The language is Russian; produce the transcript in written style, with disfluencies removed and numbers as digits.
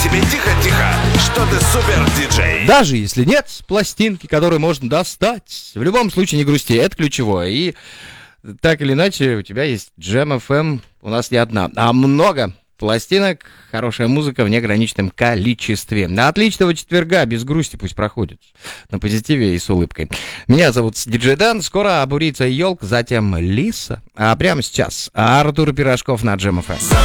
себе тихо-тихо, что ты супер-диджей. Даже если нет пластинки, которую можно достать, в любом случае не грусти, это ключевое. И так или иначе у тебя есть Jam FM, у нас не одна, а много пластинок, хорошая музыка в неограниченном количестве. На отличного четверга, без грусти пусть проходит. На позитиве и с улыбкой. Меня зовут Диджей Дэн, скоро Бурито и Ёлка, затем Лиса. А прямо сейчас Артур Пирожков на Jam FM.